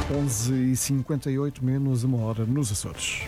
11h58, menos uma hora nos Açores.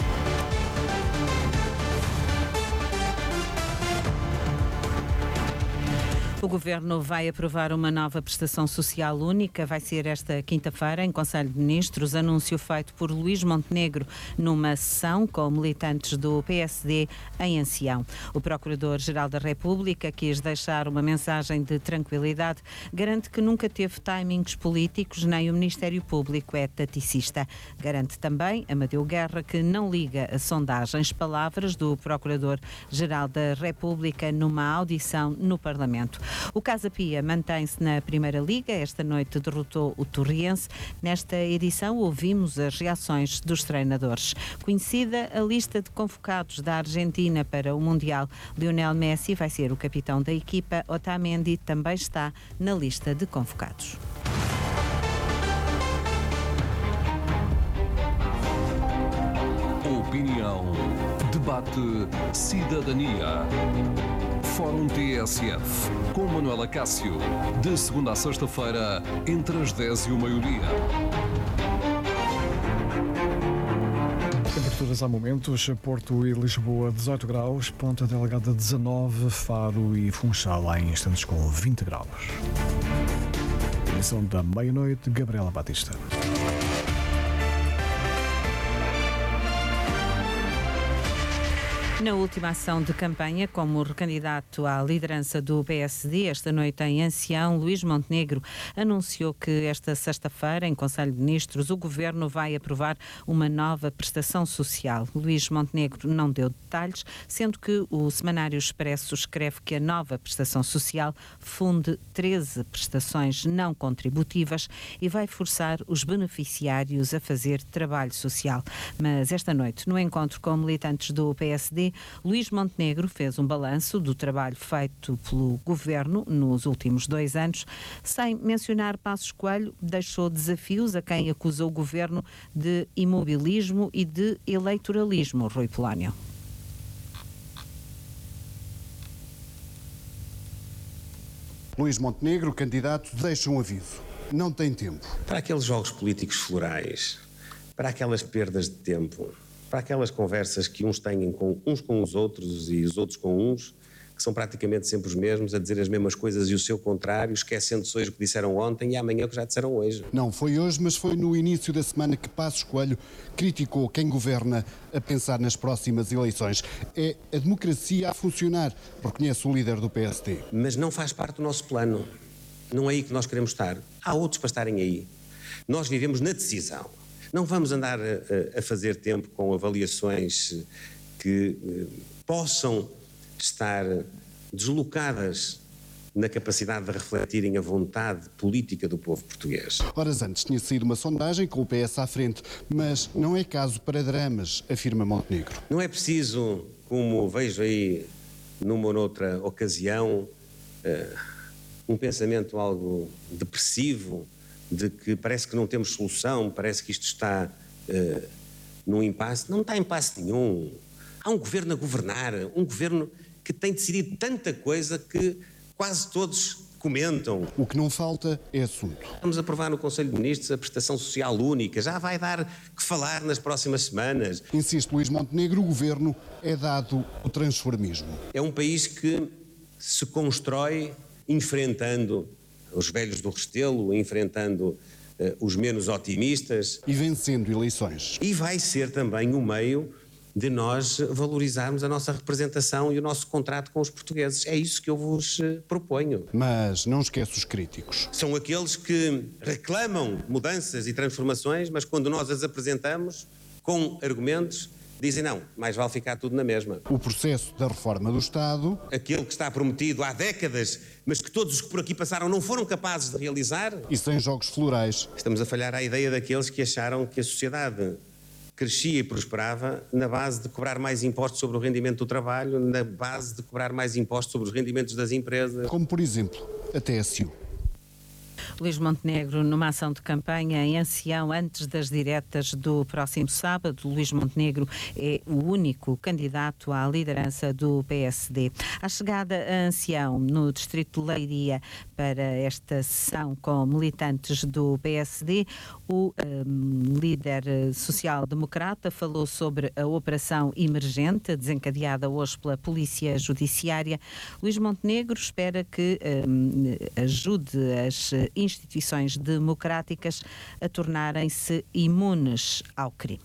O Governo vai aprovar uma nova prestação social única. Vai ser esta quinta-feira em Conselho de Ministros. Anúncio feito por Luís Montenegro numa sessão com militantes do PSD em Ancião. O Procurador-Geral da República quis deixar uma mensagem de tranquilidade. Garante que nunca teve timings políticos, nem o Ministério Público é taticista. Garante também, Amadeu Guerra, que não liga a sondagens. Palavras do Procurador-Geral da República numa audição no Parlamento. O Casa Pia mantém-se na Primeira Liga. Esta noite derrotou o Torriense. Nesta edição ouvimos as reações dos treinadores. Conhecida a lista de convocados da Argentina para o Mundial. Lionel Messi vai ser o capitão da equipa. Otamendi também está na lista de convocados. Opinião, debate, cidadania. Fórum TSF, com Manuela Cássio, de segunda a sexta-feira, entre as 10 e o meio-dia. Temperaturas há momentos: Porto e Lisboa 18 graus, Ponta Delgada 19, Faro e Funchal há instantes com 20 graus. Edição da meia-noite, Gabriela Batista. Na última ação de campanha, como recandidato à liderança do PSD, esta noite em Ancião, Luís Montenegro anunciou que esta sexta-feira, em Conselho de Ministros, o Governo vai aprovar uma nova prestação social. Luís Montenegro não deu detalhes, sendo que o Semanário Expresso escreve que a nova prestação social funde 13 prestações não contributivas e vai forçar os beneficiários a fazer trabalho social. Mas esta noite, no encontro com militantes do PSD, Luís Montenegro fez um balanço do trabalho feito pelo Governo nos últimos 2 anos. Sem mencionar Passos Coelho, deixou desafios a quem acusou o Governo de imobilismo e de eleitoralismo. Rui Polónio. Luís Montenegro, candidato, deixa um aviso. Não tem tempo. Para aqueles jogos políticos florais, para aquelas perdas de tempo, para aquelas conversas que uns têm uns com os outros e os outros com uns, que são praticamente sempre os mesmos, a dizer as mesmas coisas e o seu contrário, esquecendo-se hoje o que disseram ontem e amanhã o que já disseram hoje. Não foi hoje, mas foi no início da semana que Passos Coelho criticou quem governa a pensar nas próximas eleições. É a democracia a funcionar, reconhece o líder do PSD. Mas não faz parte do nosso plano. Não é aí que nós queremos estar. Há outros para estarem aí. Nós vivemos na decisão. Não vamos andar a fazer tempo com avaliações que possam estar deslocadas na capacidade de refletirem a vontade política do povo português. Horas antes tinha saído uma sondagem com o PS à frente, mas não é caso para dramas, afirma Montenegro. Não é preciso, como vejo aí numa ou noutra ocasião, um pensamento algo depressivo, de que parece que não temos solução, parece que isto está num impasse. Não está em impasse nenhum. Há um governo a governar, um governo que tem decidido tanta coisa que quase todos comentam. O que não falta é assunto. Vamos aprovar no Conselho de Ministros a prestação social única, já vai dar que falar nas próximas semanas. Insiste Luís Montenegro, o governo é dado o transformismo. É um país que se constrói enfrentando os velhos do Restelo, enfrentando os menos otimistas. E vencendo eleições. E vai ser também um meio de nós valorizarmos a nossa representação e o nosso contrato com os portugueses. É isso que eu vos proponho. Mas não esquece os críticos. São aqueles que reclamam mudanças e transformações, mas quando nós as apresentamos com argumentos, dizem não, mais vale ficar tudo na mesma. O processo da reforma do Estado. Aquele que está prometido há décadas, mas que todos os que por aqui passaram não foram capazes de realizar. E sem jogos florais. Estamos a falhar à ideia daqueles que acharam que a sociedade crescia e prosperava na base de cobrar mais impostos sobre o rendimento do trabalho, na base de cobrar mais impostos sobre os rendimentos das empresas. Como, por exemplo, a TSU. Luís Montenegro, numa ação de campanha em Ancião, antes das diretas do próximo sábado. Luís Montenegro é o único candidato à liderança do PSD. À chegada a Ancião, no distrito de Leiria, para esta sessão com militantes do PSD. O líder social-democrata falou sobre a operação emergente desencadeada hoje pela Polícia Judiciária. Luís Montenegro espera que ajude as instituições democráticas a tornarem-se imunes ao crime.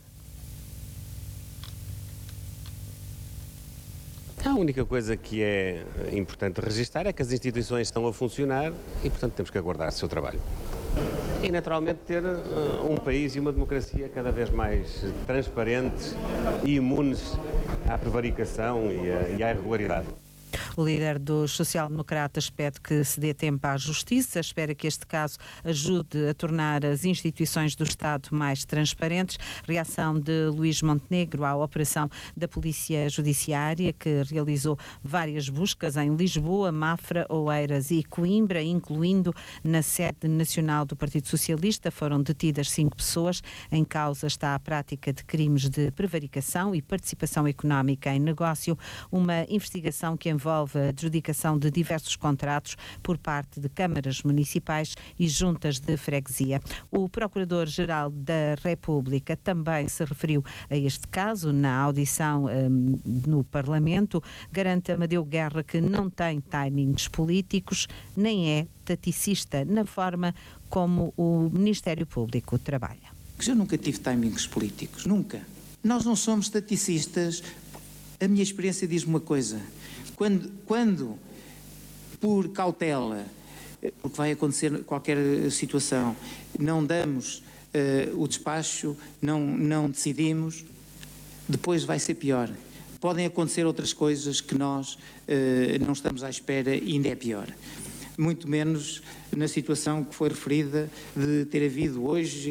A única coisa que é importante registrar é que as instituições estão a funcionar e, portanto, temos que aguardar o seu trabalho. E, naturalmente, ter um país e uma democracia cada vez mais transparentes e imunes à prevaricação e à irregularidade. O líder dos social-democratas pede que se dê tempo à justiça, espera que este caso ajude a tornar as instituições do Estado mais transparentes. Reação de Luís Montenegro à operação da Polícia Judiciária, que realizou várias buscas em Lisboa, Mafra, Oeiras e Coimbra, incluindo na sede nacional do Partido Socialista. Foram detidas 5 pessoas. Em causa está a prática de crimes de prevaricação e participação económica em negócio, uma investigação que envolve a adjudicação de diversos contratos por parte de câmaras municipais e juntas de freguesia. O Procurador-Geral da República também se referiu a este caso na audição no Parlamento. Garante Amadeu Guerra que não tem timings políticos, nem é taticista na forma como o Ministério Público trabalha. Eu nunca tive timings políticos, nunca. Nós não somos taticistas. A minha experiência diz-me uma coisa. Quando, por cautela, porque vai acontecer qualquer situação, não damos o despacho, não decidimos, depois vai ser pior. Podem acontecer outras coisas que nós não estamos à espera e ainda é pior. Muito menos na situação que foi referida de ter havido hoje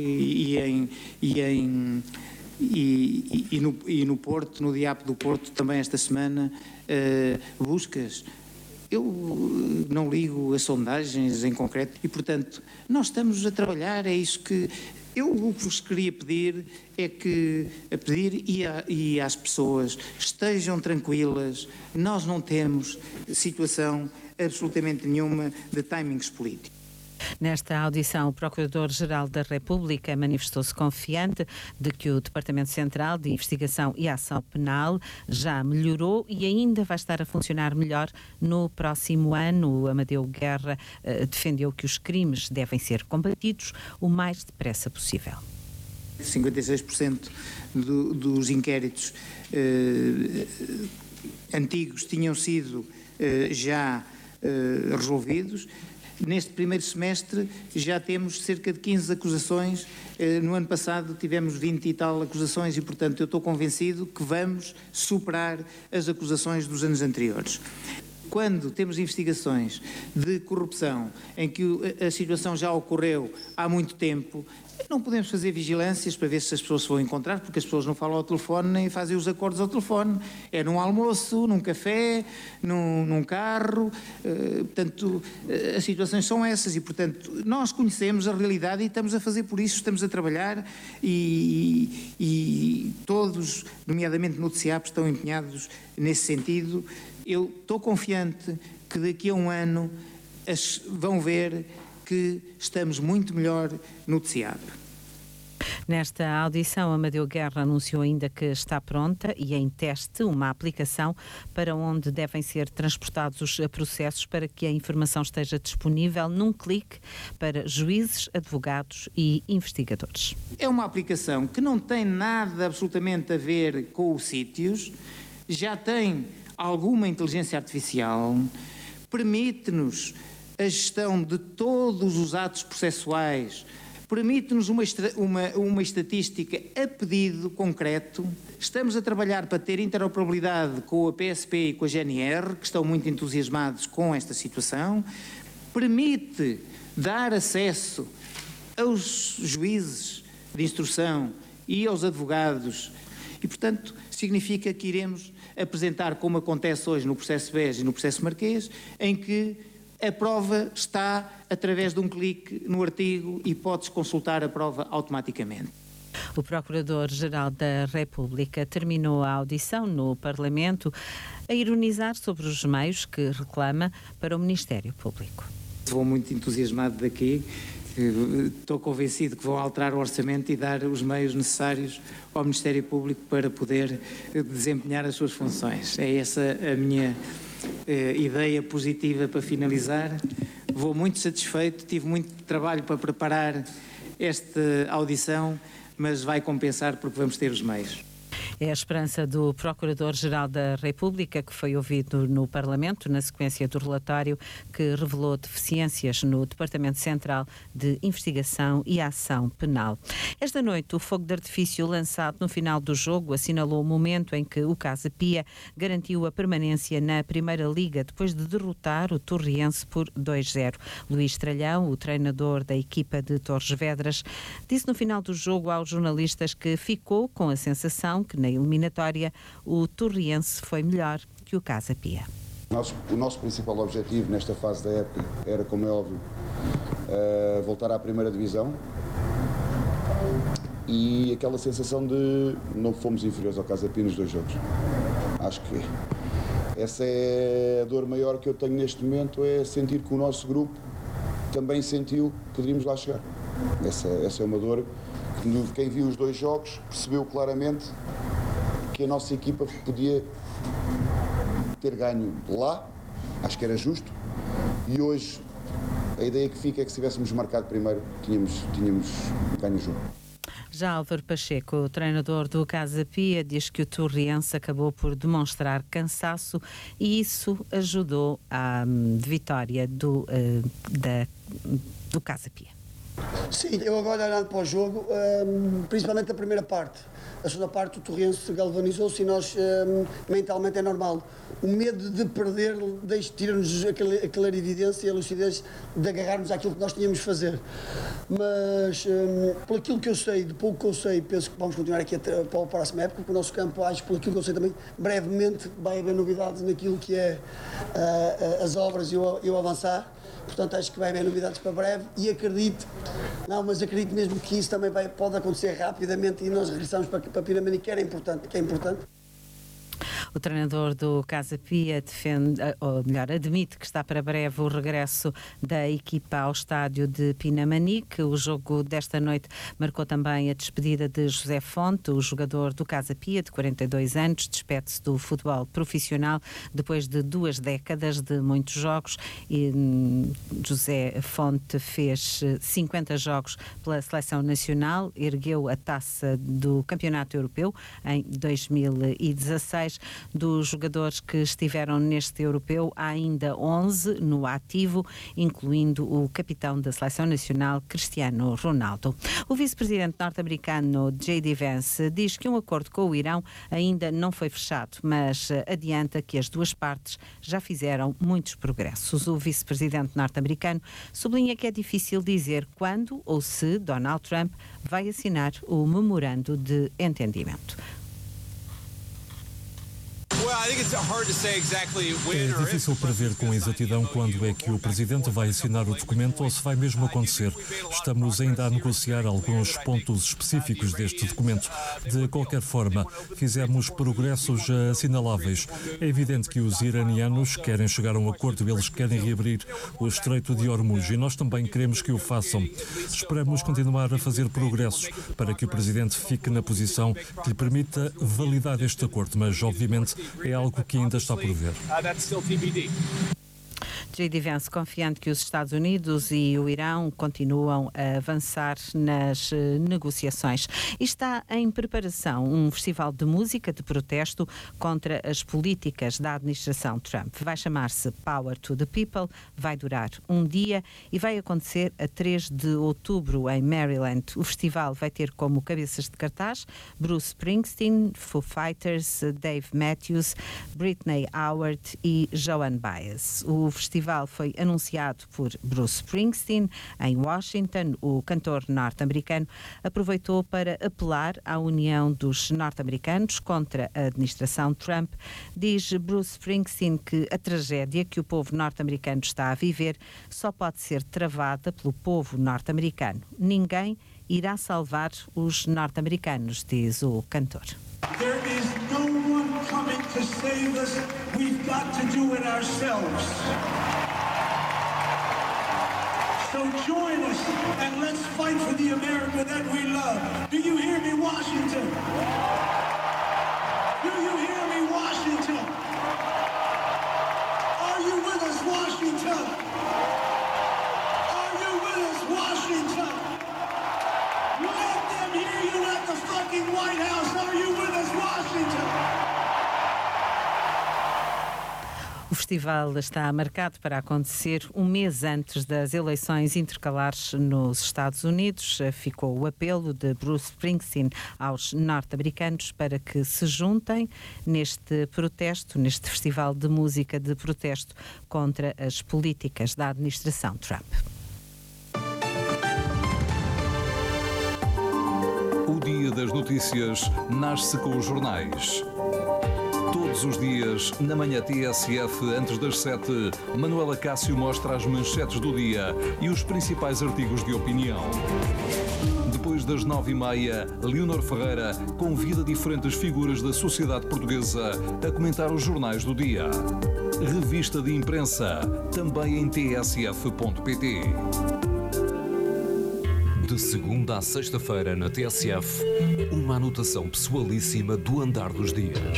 e no Porto, no DIAP do Porto, também esta semana, buscas. Eu não ligo a sondagens em concreto e, portanto, nós estamos a trabalhar, é isso que eu vos queria pedir, é que e às pessoas estejam tranquilas, nós não temos situação absolutamente nenhuma de timings políticos. Nesta audição, o Procurador-Geral da República manifestou-se confiante de que o Departamento Central de Investigação e Ação Penal já melhorou e ainda vai estar a funcionar melhor no próximo ano. O Amadeu Guerra defendeu que os crimes devem ser combatidos o mais depressa possível. 56% dos inquéritos antigos tinham sido já resolvidos. Neste primeiro semestre já temos cerca de 15 acusações. No ano passado tivemos 20 e tal acusações e, portanto, eu estou convencido que vamos superar as acusações dos anos anteriores. Quando temos investigações de corrupção em que a situação já ocorreu há muito tempo, não podemos fazer vigilâncias para ver se as pessoas se vão encontrar, porque as pessoas não falam ao telefone nem fazem os acordos ao telefone. É num almoço, num café, num carro. Portanto, as situações são essas e, portanto, nós conhecemos a realidade e estamos a fazer por isso, estamos a trabalhar e todos, nomeadamente no TCAP, estão empenhados nesse sentido. Eu estou confiante que daqui a um ano vão ver que estamos muito melhor no TCAP. Nesta audição, Amadeu Guerra anunciou ainda que está pronta e em teste uma aplicação para onde devem ser transportados os processos para que a informação esteja disponível num clique para juízes, advogados e investigadores. É uma aplicação que não tem nada absolutamente a ver com os sítios, já tem alguma inteligência artificial, permite-nos a gestão de todos os atos processuais, permite-nos uma estatística a pedido concreto. Estamos a trabalhar para ter interoperabilidade com a PSP e com a GNR, que estão muito entusiasmados com esta situação. Permite dar acesso aos juízes de instrução e aos advogados e, portanto, significa que iremos apresentar, como acontece hoje no processo BES e no processo Marquês, em que a prova está através de um clique no artigo e podes consultar a prova automaticamente. O Procurador-Geral da República terminou a audição no Parlamento a ironizar sobre os meios que reclama para o Ministério Público. vou muito entusiasmado daqui. Estou convencido que vou alterar o orçamento e dar os meios necessários ao Ministério Público para poder desempenhar as suas funções. É essa a minha ideia positiva para finalizar. Vou muito satisfeito, tive muito trabalho para preparar esta audição, mas vai compensar porque vamos ter os meios. É a esperança do Procurador-Geral da República, que foi ouvido no Parlamento na sequência do relatório que revelou deficiências no Departamento Central de Investigação e Ação Penal. Esta noite, o fogo de artifício lançado no final do jogo assinalou o momento em que o Casa Pia garantiu a permanência na Primeira Liga depois de derrotar o Torriense por 2-0. Luís Tralhão, o treinador da equipa de Torres Vedras, disse no final do jogo aos jornalistas que ficou com a sensação que na eliminatória o Torriense foi melhor que o Casa Pia. O nosso principal objetivo nesta fase da época era, como é óbvio, voltar à primeira divisão, e aquela sensação de não fomos inferiores ao Casa Pia nos 2 jogos. Acho que essa é a dor maior que eu tenho neste momento, é sentir que o nosso grupo também sentiu que poderíamos lá chegar. Essa é uma dor que quem viu os 2 jogos percebeu claramente que a nossa equipa podia ter ganho lá, acho que era justo, e hoje a ideia que fica é que se tivéssemos marcado primeiro, tínhamos ganho o jogo. Já Álvaro Pacheco, o treinador do Casa Pia, diz que o Torriense acabou por demonstrar cansaço e isso ajudou à vitória do Casa Pia. Sim, eu agora olhando para o jogo, principalmente a primeira parte. A segunda parte o Torriense galvanizou-se e nós mentalmente é normal. O medo de perder tira-nos a clarividência e a lucidez de agarrarmos àquilo que nós tínhamos de fazer. Mas por aquilo que eu sei, de pouco que eu sei, penso que vamos continuar aqui para a próxima época, porque o nosso campo, acho, por aquilo que eu sei também, brevemente vai haver novidades naquilo que é as obras e o avançar. Portanto, acho que vai haver novidades para breve e acredito mesmo que isso também pode acontecer rapidamente e nós regressamos para a Pinamanique, que é importante. O treinador do Casa Pia admite que está para breve o regresso da equipa ao estádio de Pinamanique. O jogo desta noite marcou também a despedida de José Fonte, o jogador do Casa Pia, de 42 anos, despede-se do futebol profissional depois de 2 décadas de muitos jogos. E José Fonte fez 50 jogos pela Seleção Nacional, ergueu a taça do Campeonato Europeu em 2016. Dos jogadores que estiveram neste europeu, há ainda 11 no ativo, incluindo o capitão da Seleção Nacional, Cristiano Ronaldo. O vice-presidente norte-americano J.D. Vance diz que um acordo com o Irão ainda não foi fechado, mas adianta que as duas partes já fizeram muitos progressos. O vice-presidente norte-americano sublinha que é difícil dizer quando ou se Donald Trump vai assinar o memorando de entendimento. É difícil prever com exatidão quando é que o Presidente vai assinar o documento ou se vai mesmo acontecer. Estamos ainda a negociar alguns pontos específicos deste documento. De qualquer forma, fizemos progressos assinaláveis. É evidente que os iranianos querem chegar a um acordo, eles querem reabrir o Estreito de Hormuz e nós também queremos que o façam. Esperamos continuar a fazer progressos para que o Presidente fique na posição que lhe permita validar este acordo, mas obviamente é algo que ainda está por ver. J.D. Vance confiante que os Estados Unidos e o Irão continuam a avançar nas negociações. E está em preparação um festival de música de protesto contra as políticas da administração Trump. Vai chamar-se Power to the People, vai durar um dia e vai acontecer a 3 de outubro em Maryland. O festival vai ter como cabeças de cartaz Bruce Springsteen, Foo Fighters, Dave Matthews, Britney Howard e Joan Baez. O festival foi anunciado por Bruce Springsteen em Washington. O cantor norte-americano aproveitou para apelar à união dos norte-americanos contra a administração Trump. Diz Bruce Springsteen que a tragédia que o povo norte-americano está a viver só pode ser travada pelo povo norte-americano. Ninguém irá salvar os norte-americanos, diz o cantor. There is no one coming to save us. We've got to do it ourselves. So join us and let's fight for the America that we love. Do you hear me, Washington? Do you hear me, Washington? Are you with us, Washington? Are you with us, Washington? Let them hear you at the fucking White House. Are you with us, Washington? O festival está marcado para acontecer um mês antes das eleições intercalares nos Estados Unidos. Ficou o apelo de Bruce Springsteen aos norte-americanos para que se juntem neste protesto, neste festival de música de protesto contra as políticas da administração Trump. O Dia das Notícias nasce com os jornais. Todos os dias, na manhã TSF, antes das 7, Manuela Cássio mostra as manchetes do dia e os principais artigos de opinião. Depois das 9h30, Leonor Ferreira convida diferentes figuras da sociedade portuguesa a comentar os jornais do dia. Revista de imprensa, também em tsf.pt. De segunda a sexta-feira na TSF, uma anotação pessoalíssima do andar dos dias.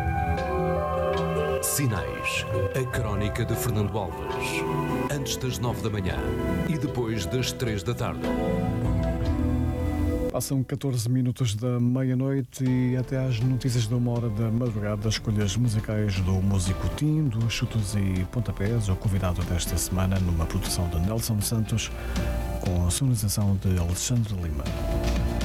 Sinais, a crónica de Fernando Alves, antes das 9 da manhã e depois das 3 da tarde. Passam 14 minutos da meia-noite e até às notícias de 1h da madrugada, escolhas musicais do músico Tim, dos Chutos e Pontapés, o convidado desta semana numa produção de Nelson Santos, com a sonorização de Alexandre Lima.